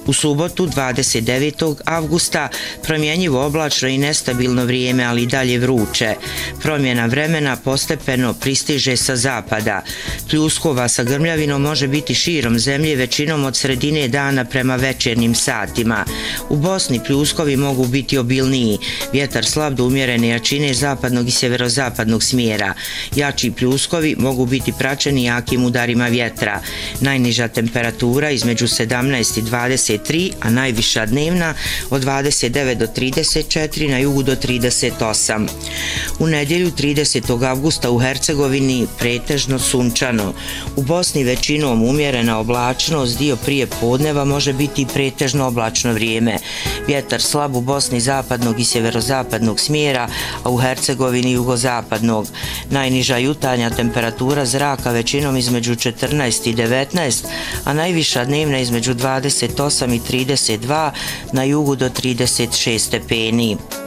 U subotu 29. avgusta promjenjivo oblačno i nestabilno vrijeme, ali i dalje vruće. Promjena vremena postepeno pristiže sa zapada. Pljuskova sa grmljavinom može biti širom zemlje većinom od sredine dana prema večernjim satima. U Bosni pljuskovi mogu biti obilniji. Vjetar slab do umjerene jačine zapadnog i sjeverozapadnog smjera. Jači pljuskovi mogu biti praćeni jakim udarima vjetra. Najniža temperatura između 17 i 23, a najviša dnevna od 29 do 34, na jugu do 38. U nedjelju 30. avgusta u Hercegovini pretežno sunčano. U Bosni većinom umjerena oblačnost, dio prije podneva može biti pretežno oblačno vrijeme. Vjetar slab u Bosni zapadnog i sjeverozapadnog smjera, a u Hercegovini jugozapadnog. Najniža jutarnja temperatura zraka većinom između 14 i 19, a najviša dnevna između 28 i 32, na jugu do 36 stepeni.